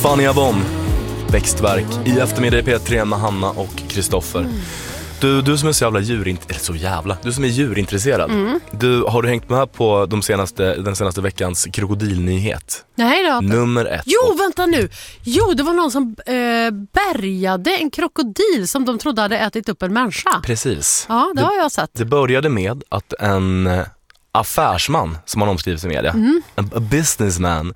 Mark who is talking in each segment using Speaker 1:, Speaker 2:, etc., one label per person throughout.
Speaker 1: Fanny Avon, Växtverk i eftermiddag i P3 med Hanna och Kristoffer. Du som är så jävla du som är djurintresserad. Har du hängt med på den senaste veckans krokodilnyhet?
Speaker 2: Nej då.
Speaker 1: Nummer 1.
Speaker 2: Jo, vänta nu. Jo, det var någon som bärgade en krokodil som de trodde hade ätit upp en människa.
Speaker 1: Precis.
Speaker 2: Ja, det har jag sett.
Speaker 1: Det började med att en affärsman, som han omskrivs i media, a businessman,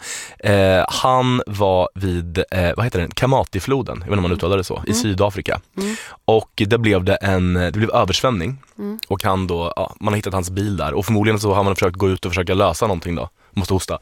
Speaker 1: han var vid Kamati-floden, jag vet inte om man uttalar det så, i Sydafrika. Och det blev översvämning. Och han då, man har hittat hans bil där, och förmodligen så har man försökt gå ut och försöka lösa någonting då. Måste hosta.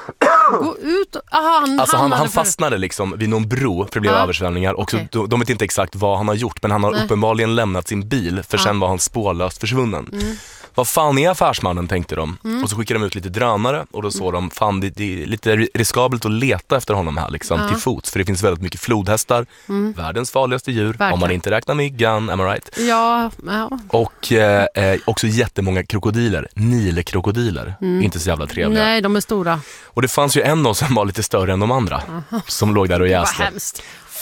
Speaker 2: Gå ut.
Speaker 1: Han fastnade liksom vid någon bro för det blev översvämningar. Och så, de vet inte exakt vad han har gjort, men han har uppenbarligen lämnat sin bil, för sen var han spårlöst försvunnen. Vad fan är affärsmannen, tänkte de. Och så skickade de ut lite drönare, och då såg de, fan det är lite riskabelt att leta efter honom här liksom, till fots, för det finns väldigt mycket flodhästar, världens farligaste djur. Verkligen. Om man inte räknar myggan, am I right?
Speaker 2: Ja.
Speaker 1: Och också jättemånga krokodiler, Nilkrokodiler, inte så jävla trevliga.
Speaker 2: Nej, de är stora.
Speaker 1: Och det fanns ju en som var lite större än de andra, som låg där och jäste.
Speaker 2: Vad hemskt.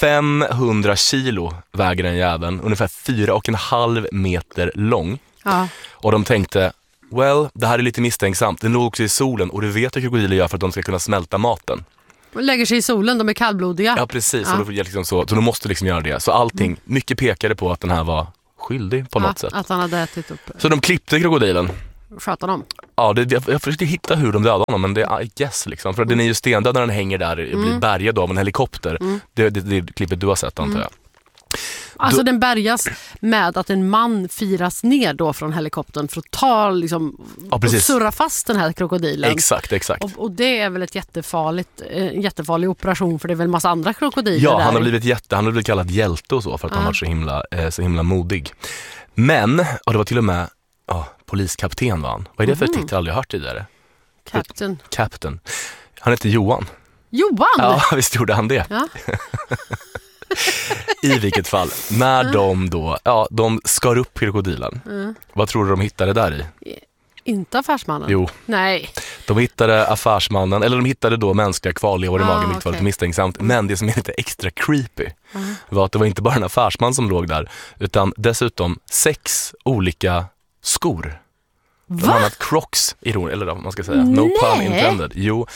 Speaker 1: 500 kilo väger den jäveln, ungefär 4,5 meter lång.
Speaker 2: Ja.
Speaker 1: Och de tänkte, det här är lite misstänksamt. Den låg också i solen, och du vet hur krokodiler gör för att de ska kunna smälta maten.
Speaker 2: De lägger sig i solen, de är kallblodiga.
Speaker 1: Ja, precis. Ja. Så de måste liksom göra det. Så allting, mycket pekade på att den här var skyldig på något sätt.
Speaker 2: Att han hade ätit upp.
Speaker 1: Så de klippte krokodilen.
Speaker 2: Sköta dem.
Speaker 1: Ja, jag försökte hitta hur de dödade honom, men det är I guess liksom. För den är ju stendöd när den hänger där och blir bärgad av en helikopter. Det klippet du har sett, antar jag.
Speaker 2: Alltså den bärgas med att en man firas ner då från helikoptern för att ta liksom, och surra fast den här krokodilen.
Speaker 1: Exakt.
Speaker 2: Och det är väl en jättefarlig operation, för det är väl en massa andra krokodiler där.
Speaker 1: Ja, han har blivit kallad hjälte och så, för att han var så himla modig. Men, och det var till och med poliskapten var han. Vad är det för titel? Jag har aldrig hört tidigare. Captain. Han heter Johan. Ja, visst gjorde han det.
Speaker 2: Ja.
Speaker 1: I vilket fall, när de då de skar upp krokodilen. Vad tror du de hittade där i?
Speaker 2: Inte affärsmannen?
Speaker 1: Jo.
Speaker 2: Nej.
Speaker 1: De hittade affärsmannen, eller de hittade då mänskliga kvarlevor i magen, vilket var lite misstänksamt. Men det som är lite extra creepy var att det var inte bara en affärsman som låg där, utan dessutom 6 olika skor. Bland annat Crocs, eller vad man ska säga. No pun intended. Jo.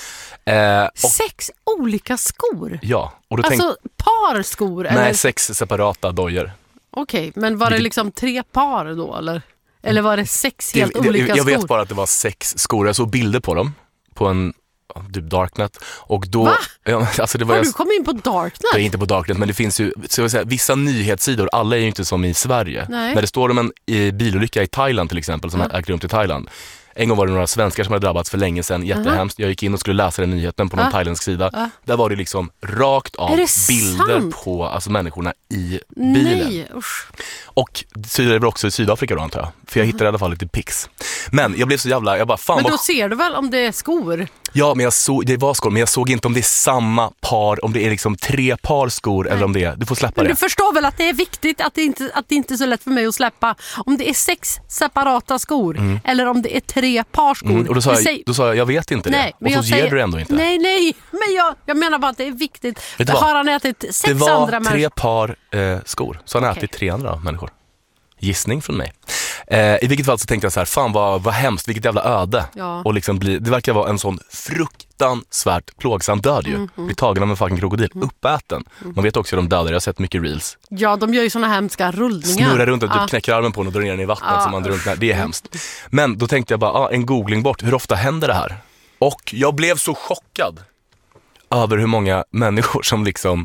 Speaker 2: 6 olika skor?
Speaker 1: Ja. Och då
Speaker 2: par skor?
Speaker 1: Nej, eller? 6 separata dojor.
Speaker 2: Okej, men var det liksom 3 par då, eller? Eller var det 6 helt olika skor?
Speaker 1: Jag vet bara att det var 6 skor. Jag såg bilder på dem på en typ Darknet. Och då,
Speaker 2: va?
Speaker 1: Har
Speaker 2: du kommit in på Darknet?
Speaker 1: Jag är inte på Darknet, men det finns ju vissa nyhetssidor. Alla är ju inte som i Sverige.
Speaker 2: Nej.
Speaker 1: När det står om en bilolycka i Thailand till exempel, som ägt rum till Thailand. En gång var det några svenskar som hade drabbats för länge sedan, jättehemskt. Jag gick in och skulle läsa den nyheten på någon thailändsk sida. Där var det liksom rakt av bilder på människorna i bilen.
Speaker 2: Nej, usch.
Speaker 1: Och så är det också i Sydafrika då, antar jag. För jag hittade i alla fall lite pics. Men jag blev så jävla,
Speaker 2: men då ser du väl om det är skor?
Speaker 1: Ja, men det var skor, men jag såg inte om det är samma par, om det är liksom 3 par skor. Nej. Eller om det är, du får släppa
Speaker 2: men
Speaker 1: det.
Speaker 2: Du förstår väl att det är viktigt att det inte är så lätt för mig att släppa om det är 6 separata skor eller om det är 3 par skor.
Speaker 1: Och då sa jag vet inte det. Och så ger du det ändå inte.
Speaker 2: Nej, men jag menar bara att det är viktigt. Har han ätit 6 andra människor?
Speaker 1: Det var 3 par skor, så han har ätit 3 andra människor. Gissning från mig. I vilket fall så tänkte jag så här, fan vad hemskt, vilket jävla öde.
Speaker 2: Ja.
Speaker 1: Och liksom det verkar vara en sån fruktansvärt plågsam död ju. Blir tagen av en fucking krokodil, uppäten. Man vet också hur de dödar, jag har sett mycket reels.
Speaker 2: Ja, de gör ju såna hemska rullningar.
Speaker 1: Snurrar runt och typ knäcker armen på den och drar ner den i vattnet som man drunknar. Det är hemskt. Men då tänkte jag bara, en googling bort, hur ofta händer det här? Och jag blev så chockad över hur många människor som liksom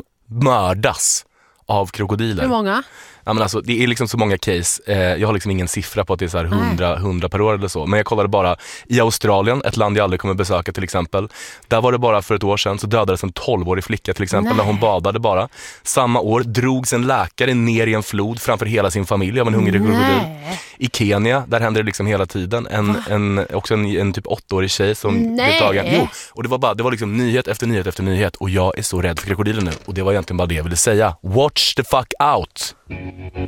Speaker 1: mördas av krokodiler.
Speaker 2: Hur många?
Speaker 1: Ja, men alltså, det är liksom så många case. Jag har liksom ingen siffra på att det är så här 100 per år eller så. Men jag kollade bara i Australien, ett land jag aldrig kommer besöka till exempel. Där var det bara för ett år sedan så dödades en 12-årig flicka till exempel när hon badade bara. Samma år drogs en läkare ner i en flod framför hela sin familj av en hungrig krokodil. I Kenya, där händer det liksom hela tiden. Också en typ 8-årig tjej som blev tagen. Jo, och det var liksom nyhet efter nyhet efter nyhet. Och jag är så rädd för krokodilen nu. Och det var egentligen bara det jag ville säga. Watch the fuck out!